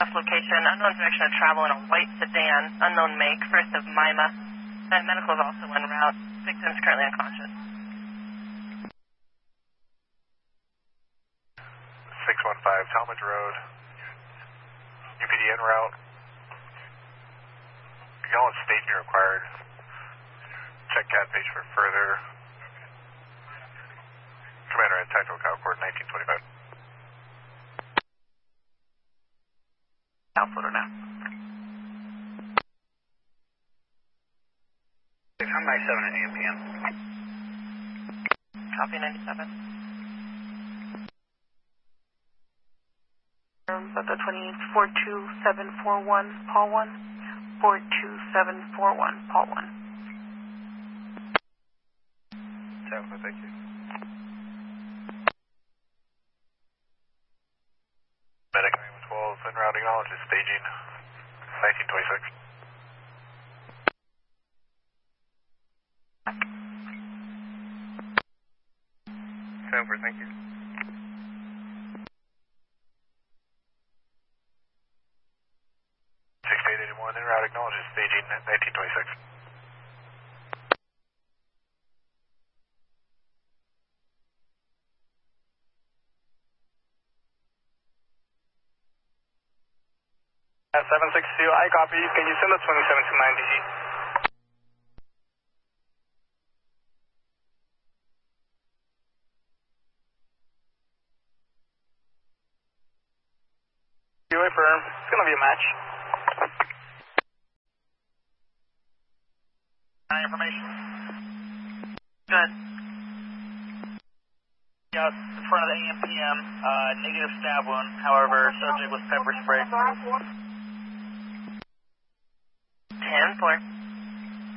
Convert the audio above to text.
last location, unknown direction of travel in a white sedan, unknown make, first of Mima. And medical is also en route. Victim is currently unconscious. 615 Talmadge Road. UPD en route. Y'all staging required. Check CAD page for further. Commander at Tactical Cow Court 1925. Outfooter now. I'm 97 at AMPM. Copy 97. But the 42741, Paul 1. 42741, Paul 1. Thank you. Medic 912 en route acknowledges staging 1926. Over, thank you. 6881 en route acknowledges staging 1926. At 762, I copy. Can you send a 27 to 90? UA firm. It's gonna be a match. Information. Good. Yes, in front of the AMPM, negative stab wound. However, subject was pepper sprayed. 10-4.